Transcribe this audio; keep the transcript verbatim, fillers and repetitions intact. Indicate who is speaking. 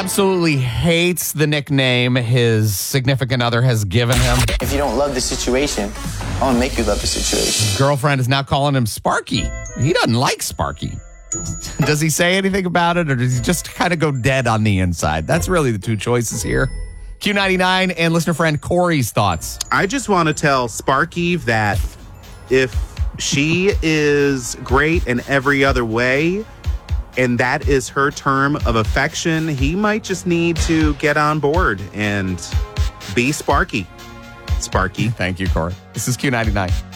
Speaker 1: absolutely hates the nickname his significant other has given him.
Speaker 2: If you don't love the situation, I want to make you love the situation.
Speaker 1: His girlfriend is now calling him Sparky. He doesn't like Sparky. Does he say anything about it, or does he just kind of go dead on the inside? That's really the two choices here. Q ninety-nine and listener friend Corey's thoughts.
Speaker 3: I just want to tell Sparky that if she is great in every other way, and that is her term of affection, he might just need to get on board and be Sparky. Sparky.
Speaker 1: Thank you, Corey. This is Q ninety-nine.